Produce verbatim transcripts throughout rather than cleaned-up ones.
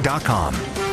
dot com.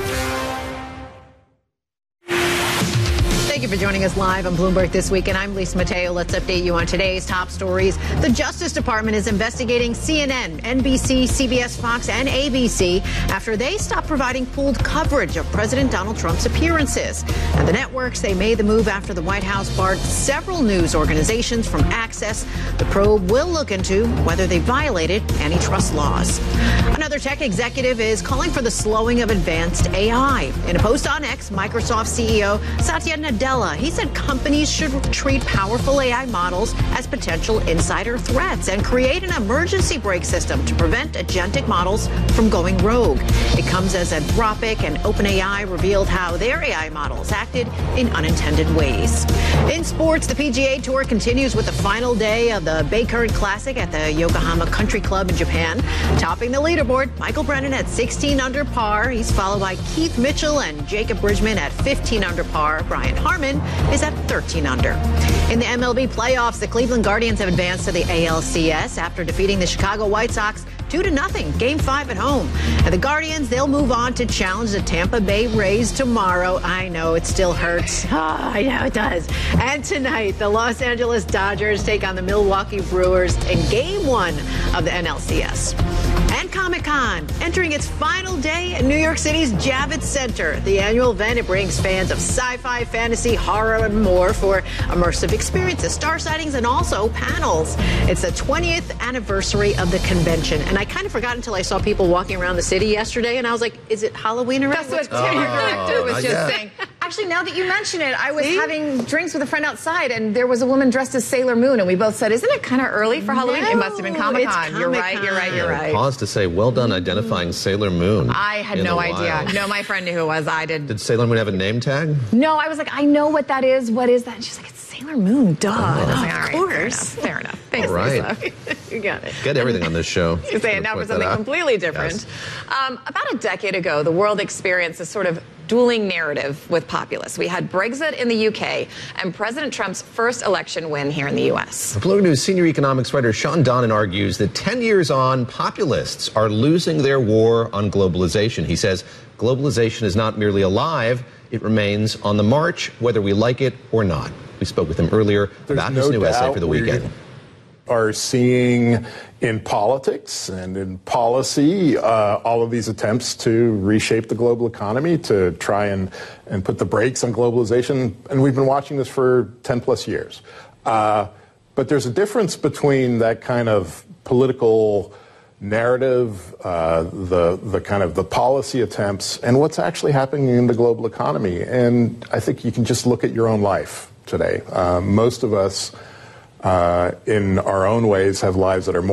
Thank you for joining us live on Bloomberg This Week, and I'm Lisa Mateo. Let's update you on today's top stories. The Justice Department is investigating C N N, N B C, C B S, Fox, and A B C after they stopped providing pooled coverage of President Donald Trump's appearances. And the networks, they made the move after the White House barred several news organizations from access. The probe will look into whether they violated antitrust laws. Another tech executive is calling for the slowing of advanced A I. In a post on X, Microsoft C E O Satya Nadella, he said companies should treat powerful A I models as potential insider threats and create an emergency brake system to prevent agentic models from going rogue. It comes as Anthropic and OpenAI revealed how their A I models acted in unintended ways. In sports, the P G A Tour continues with the final day of the Bay Current Classic at the Yokohama Country Club in Japan. Topping the leaderboard, Michael Brennan at sixteen under par. He's followed by Keith Mitchell and Jacob Bridgman at fifteen under par. Brian Harmon is at thirteen under. In the M L B playoffs, the Cleveland Guardians have advanced to the A L C S after defeating the Chicago White Sox two to nothing, game five at home. And the Guardians, they'll move on to challenge the Tampa Bay Rays tomorrow. I know it still hurts. Oh, I know it does. And tonight, the Los Angeles Dodgers take on the Milwaukee Brewers in game one of the N L C S. And Comic-Con, entering its final day at New York City's Javits Center. The annual event, it brings fans of sci-fi, fantasy, horror, and more for immersive experiences, star sightings, and also panels. It's the twentieth anniversary of the convention. And I kind of forgot until I saw people walking around the city yesterday, and I was like, is it Halloween already? That's what Tim, your director, was just yeah. saying. Actually, now that you mention it, I was See? having drinks with a friend outside, and there was a woman dressed as Sailor Moon, and we both said, isn't it kind of early for Halloween? No, it must have been Comic-Con. it's You're right, you're right, you're right. Pause to say, well done identifying Sailor Moon. I had in no the idea. wild. No, my friend knew who it was. I did. Did Sailor Moon have a name tag? No, I was like, I know what that is. What is that? And she's like, it's Sailor Moon. Duh. And I was like, all of right, course. fair enough. Fair enough. Thanks, All right. Lisa. You got it. Get everything on this show. You say it now for something completely different. Yes. Um, about a decade ago, the world experienced a sort of dueling narrative with populists. We had Brexit in the U K and President Trump's first election win here in the U S. Bloomberg News senior economics writer Sean Donnan argues that ten years on, populists are losing their war on globalization. He says globalization is not merely alive, it remains on the march, whether we like it or not. We spoke with him earlier There's about no his new essay doubt for the we weekend. are seeing in politics and in policy uh, all of these attempts to reshape the global economy, to try and, and put the brakes on globalization. And we've been watching this for ten plus years. Uh, but there's a difference between that kind of political narrative, uh, the the kind of the policy attempts, and what's actually happening in the global economy. And I think you can just look at your own life today. Uh, most of us, uh, in our own ways, have lives that are more